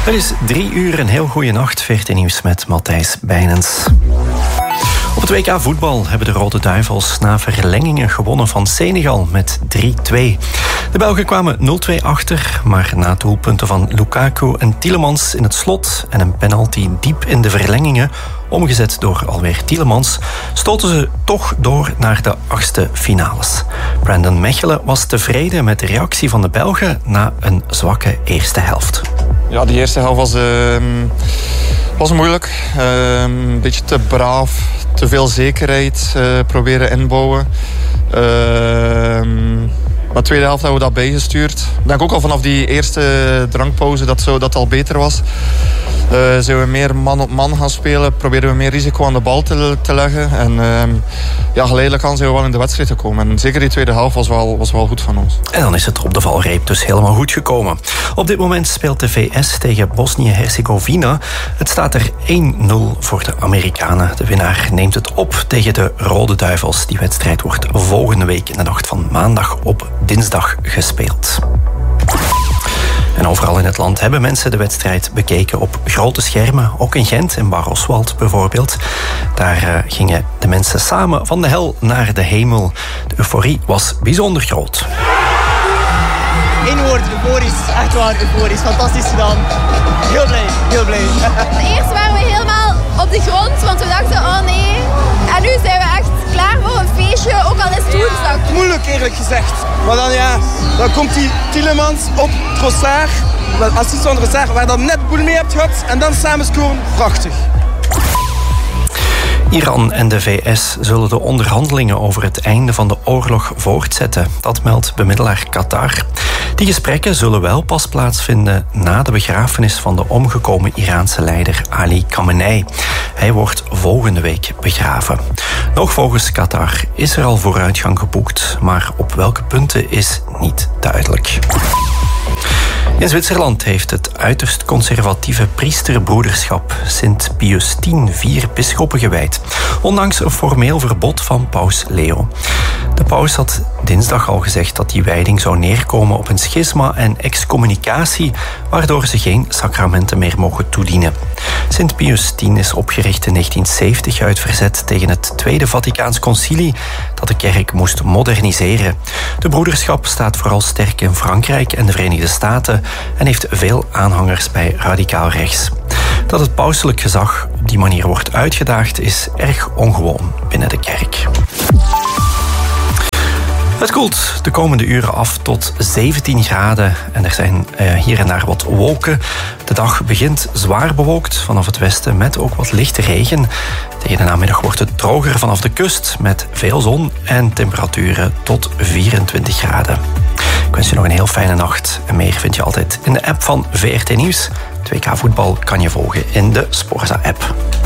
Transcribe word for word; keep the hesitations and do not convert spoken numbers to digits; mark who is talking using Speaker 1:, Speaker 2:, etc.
Speaker 1: Het is drie uur, een heel goede nacht. V R T Nieuws met Matthijs Bijnens. Op het W K voetbal hebben de Rode Duivels na verlengingen gewonnen van Senegal met drie twee. De Belgen kwamen nul twee achter, maar na doelpunten van Lukaku en Tielemans in het slot en een penalty diep in de verlengingen, omgezet door alweer Tielemans, stoten ze toch door naar de achtste finales. Brandon Mechelen was tevreden met de reactie van de Belgen na een zwakke eerste helft.
Speaker 2: Ja, die eerste helft was, uh, was moeilijk. Uh, een beetje te braaf, te veel zekerheid uh, proberen inbouwen. Uh, maar de tweede helft hebben we dat bijgestuurd. Ik denk ook al vanaf die eerste drankpauze dat zo, dat al beter was. Uh, zijn we meer man op man gaan spelen, proberen we meer risico aan de bal te, te leggen. En uh, ja, geleidelijk aan zijn we wel in de wedstrijd gekomen. En zeker die tweede helft was wel, was wel goed van ons.
Speaker 1: En dan is het er op de valreep dus helemaal goed gekomen. Op dit moment speelt de V S tegen Bosnië-Herzegovina. Het staat er één nul voor de Amerikanen. De winnaar neemt het op tegen de Rode Duivels. Die wedstrijd wordt volgende week in de nacht van maandag op dinsdag gespeeld. En overal in het land hebben mensen de wedstrijd bekeken op grote schermen. Ook in Gent, in Bar Oswald bijvoorbeeld. Daar uh, gingen de mensen samen van de hel naar de hemel. De euforie was bijzonder groot.
Speaker 3: Eén woord, euforisch. Echt waar, euforisch. Fantastisch gedaan. Heel blij, heel blij.
Speaker 4: Eerst waren we helemaal op de grond, want we dachten, oh nee. En nu zijn we echt klaar voor een feestje, ook al is het woensdag.
Speaker 3: Moeilijk eerlijk gezegd. Maar dan ja, dan komt die Tielemans op Trossard, assist van Trossard, waar dan net Boel mee hebt gehad. En dan samen scoren, prachtig.
Speaker 1: Iran en de V S zullen de onderhandelingen over het einde van de oorlog voortzetten. Dat meldt bemiddelaar Qatar. Die gesprekken zullen wel pas plaatsvinden na de begrafenis van de omgekomen Iraanse leider Ali Khamenei. Hij wordt volgende week begraven. Nog volgens Qatar is er al vooruitgang geboekt, maar op welke punten is niet duidelijk. In Zwitserland heeft het uiterst conservatieve priesterbroederschap Sint Pius X vier bisschoppen gewijd, ondanks een formeel verbod van paus Leo. De paus had dinsdag al gezegd dat die wijding zou neerkomen op een schisma en excommunicatie, waardoor ze geen sacramenten meer mogen toedienen. Sint Pius X is opgericht in negentien zeventig uit verzet tegen het Tweede Vaticaans Concilie dat de kerk moest moderniseren. De broederschap staat vooral sterk in Frankrijk en de Verenigde Staten en heeft veel aanhangers bij radicaal rechts. Dat het pauselijk gezag op die manier wordt uitgedaagd is erg ongewoon binnen de kerk. Het koelt de komende uren af tot zeventien graden en er zijn uh, hier en daar wat wolken. De dag begint zwaar bewolkt vanaf het westen met ook wat lichte regen. Tegen de namiddag wordt het droger vanaf de kust met veel zon en temperaturen tot vierentwintig graden. Ik wens je nog een heel fijne nacht en meer vind je altijd in de app van V R T Nieuws. Het W K voetbal kan je volgen in de Sporza-app.